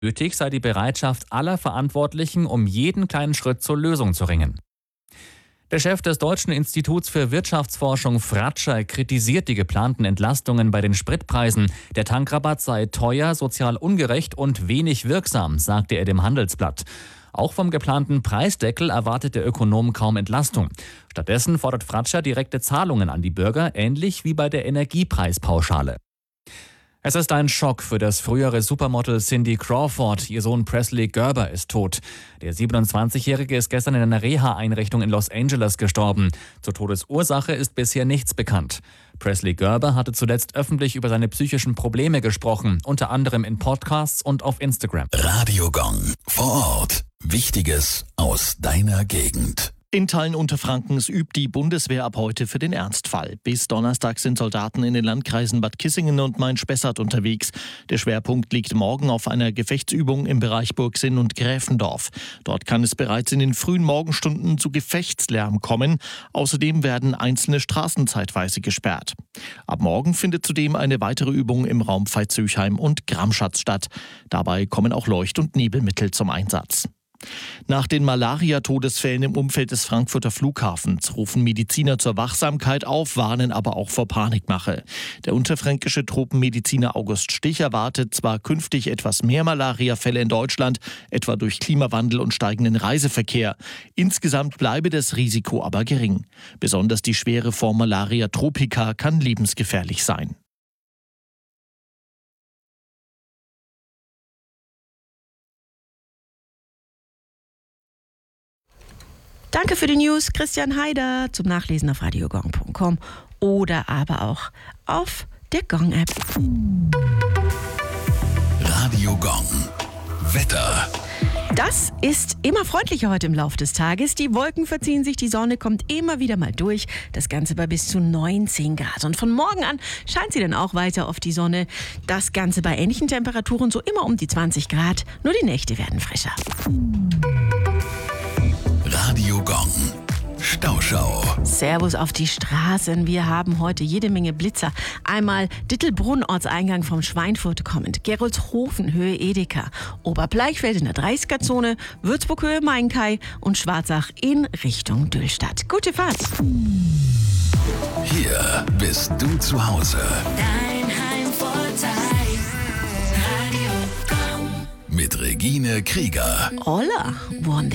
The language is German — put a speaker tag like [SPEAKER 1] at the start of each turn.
[SPEAKER 1] Nötig sei die Bereitschaft aller Verantwortlichen, um jeden kleinen Schritt zur Lösung zu ringen. Der Chef des Deutschen Instituts für Wirtschaftsforschung Fratscher kritisiert die geplanten Entlastungen bei den Spritpreisen. Der Tankrabatt sei teuer, sozial ungerecht und wenig wirksam, sagte er dem Handelsblatt. Auch vom geplanten Preisdeckel erwartet der Ökonom kaum Entlastung. Stattdessen fordert Fratscher direkte Zahlungen an die Bürger, ähnlich wie bei der Energiepreispauschale. Es ist ein Schock für das frühere Supermodel Cindy Crawford. Ihr Sohn Presley Gerber ist tot. Der 27-Jährige ist gestern in einer Reha-Einrichtung in Los Angeles gestorben. Zur Todesursache ist bisher nichts bekannt. Presley Gerber hatte zuletzt öffentlich über seine psychischen Probleme gesprochen, unter anderem in Podcasts und auf Instagram.
[SPEAKER 2] Radio Gong. Vor Ort. Wichtiges aus deiner Gegend.
[SPEAKER 3] In Teilen Unterfrankens übt die Bundeswehr ab heute für den Ernstfall. Bis Donnerstag sind Soldaten in den Landkreisen Bad Kissingen und Main-Spessart unterwegs. Der Schwerpunkt liegt morgen auf einer Gefechtsübung im Bereich Burgsinn und Gräfendorf. Dort kann es bereits in den frühen Morgenstunden zu Gefechtslärm kommen. Außerdem werden einzelne Straßen zeitweise gesperrt. Ab morgen findet zudem eine weitere Übung im Raum Veitshöchheim und Gramschatz statt. Dabei kommen auch Leucht- und Nebelmittel zum Einsatz. Nach den Malaria-Todesfällen im Umfeld des Frankfurter Flughafens rufen Mediziner zur Wachsamkeit auf, warnen aber auch vor Panikmache. Der unterfränkische Tropenmediziner August Stich erwartet zwar künftig etwas mehr Malaria-Fälle in Deutschland, etwa durch Klimawandel und steigenden Reiseverkehr. Insgesamt bleibe das Risiko aber gering. Besonders die schwere Form Malaria tropica kann lebensgefährlich sein.
[SPEAKER 4] Danke für die News, Christian Haider. Zum Nachlesen auf radiogong.com oder aber auch auf der Gong-App.
[SPEAKER 2] Radio Gong. Wetter.
[SPEAKER 4] Das ist immer freundlicher heute im Laufe des Tages. Die Wolken verziehen sich, die Sonne kommt immer wieder mal durch. Das Ganze bei bis zu 19 Grad. Und von morgen an scheint sie dann auch weiter auf die Sonne. Das Ganze bei ähnlichen Temperaturen so immer um die 20 Grad. Nur die Nächte werden frischer.
[SPEAKER 2] Radio Gong. Stauschau.
[SPEAKER 4] Servus auf die Straßen. Wir haben heute jede Menge Blitzer. Einmal Dittelbrunn, Ortseingang vom Schweinfurt kommend. Geroldshofen, Höhe Edeka. Oberbleichfeld in der 30er-Zone. Würzburg, Höhe Mainkai. Und Schwarzach in Richtung Düllstadt. Gute Fahrt.
[SPEAKER 2] Hier bist du zu Hause.
[SPEAKER 5] Dein Heimvorteil. Radio Gong.
[SPEAKER 2] Mit Regine Krieger.
[SPEAKER 4] Hola,